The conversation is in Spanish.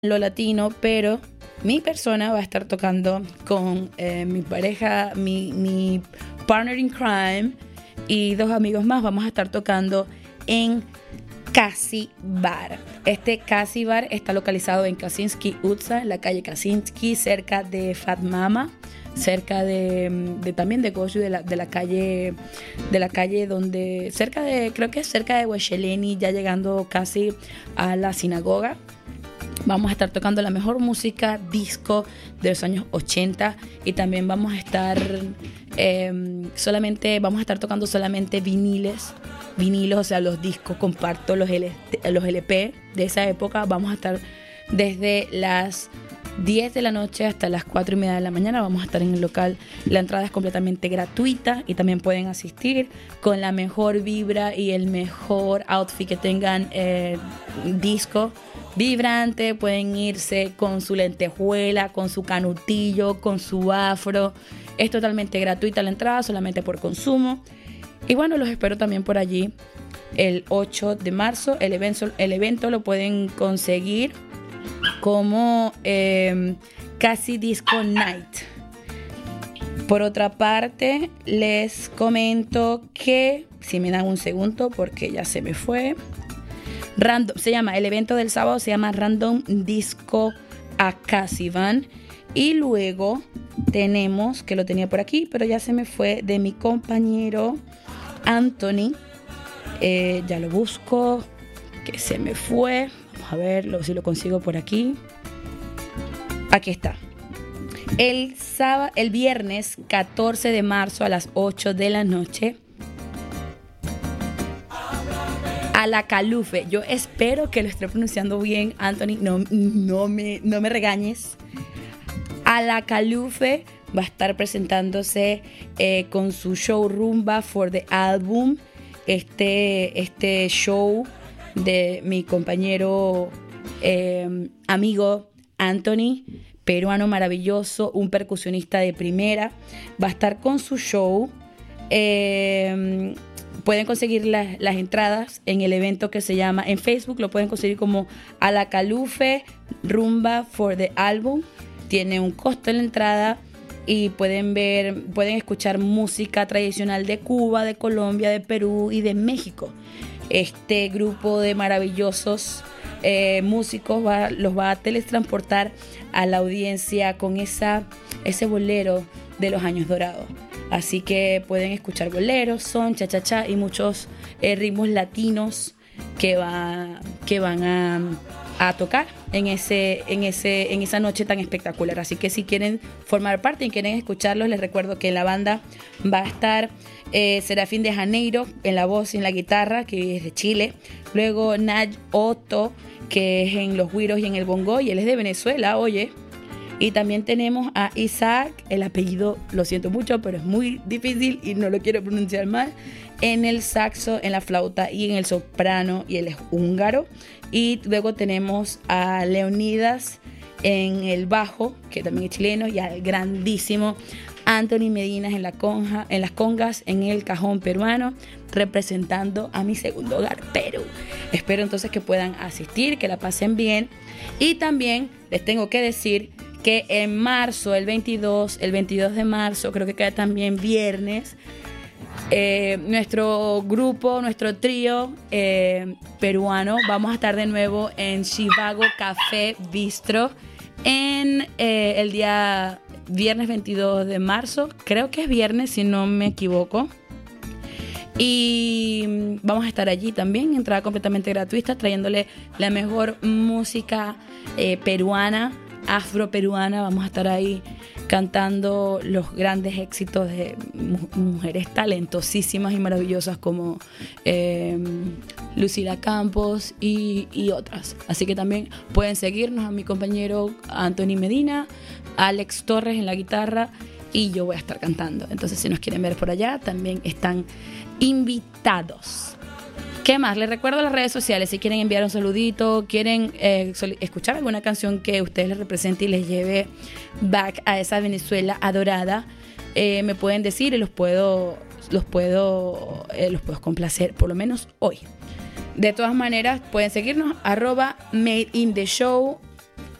lo latino, pero mi persona va a estar tocando con mi pareja, mi partner in crime y dos amigos más. Vamos a estar tocando en Kasi Bar. Este Kasi Bar está localizado en Kaczynski Ulica, en la calle Kaczynski, cerca de Fat Mama, cerca de también de Goshu, de la calle donde cerca de, creo que es cerca de Wesheleni, ya llegando casi a la sinagoga. Vamos a estar tocando la mejor música disco de los años 80 y también vamos a estar tocando solamente vinilos, o sea, los discos compactos, los LP de esa época. Vamos a estar desde las 10 de la noche hasta las 4:30 de la mañana. Vamos a estar en el local. La entrada es completamente gratuita y también pueden asistir con la mejor vibra y el mejor outfit que tengan, disco vibrante. Pueden irse con su lentejuela, con su canutillo, con su afro. Es totalmente gratuita la entrada, solamente por consumo. Y bueno, los espero también por allí el 8 de marzo. El evento lo pueden conseguir como Kasi Disco Night. Por otra parte, les comento que, si me dan un segundo porque ya se me fue, el evento del sábado se llama Random Disco Akasivan. Y luego tenemos, que lo tenía por aquí, pero ya se me fue, de mi compañero Anthony. Ya lo busco, que se me fue. Vamos a ver si lo consigo por aquí. Aquí está. El viernes 14 de marzo a las 8 de la noche, a la Calufe. Yo espero que lo esté pronunciando bien, Anthony. No me regañes. A la Calufe va a estar presentándose con su show Rumba for the Album. Este show de mi compañero, amigo Anthony, peruano maravilloso, un percusionista de primera, va a estar con su show. Pueden conseguir las entradas en el evento que se llama, en Facebook lo pueden conseguir como A la Calufe Rumba for the Album. Tiene un costo en la entrada y pueden escuchar música tradicional de Cuba, de Colombia, de Perú y de México. Este grupo de maravillosos músicos los va a teletransportar a la audiencia con ese bolero de los años dorados. Así que pueden escuchar boleros, son, cha-cha-cha y muchos ritmos latinos que van a tocar en esa noche tan espectacular. Así que si quieren formar parte y quieren escucharlos, les recuerdo que la banda va a estar Serafín de Janeiro en la voz y en la guitarra, que es de Chile. Luego Nagy Otto, que es en los güiros y en el bongo, y él es de Venezuela, oye. Y también tenemos a Isaac, el apellido lo siento mucho, pero es muy difícil y no lo quiero pronunciar mal, en el saxo, en la flauta y en el soprano, y él es húngaro. Y luego tenemos a Leonidas en el bajo, que también es chileno, y al grandísimo Anthony Medinas en las congas, en el cajón peruano, representando a mi segundo hogar, Perú. Espero entonces que puedan asistir, que la pasen bien. Y también les tengo que decir que en marzo, el 22 de marzo, creo que queda también viernes, nuestro grupo, nuestro trío peruano, vamos a estar de nuevo en Chivago Café Bistro en el día viernes 22 de marzo, creo que es viernes si no me equivoco. Y vamos a estar allí también, entrada completamente gratuita, trayéndole la mejor música peruana, afroperuana. Vamos a estar ahí cantando los grandes éxitos de mujeres talentosísimas y maravillosas como Lucila Campos y otras. Así que también pueden seguirnos a mi compañero Anthony Medina, Alex Torres en la guitarra, y yo voy a estar cantando. Entonces, si nos quieren ver por allá, también están invitados. ¿Qué más? Les recuerdo las redes sociales. Si quieren enviar un saludito, quieren escuchar alguna canción que a ustedes les represente y les lleve back a esa Venezuela adorada, me pueden decir y los puedo complacer, por lo menos hoy. De todas maneras, pueden seguirnos @Made in the Show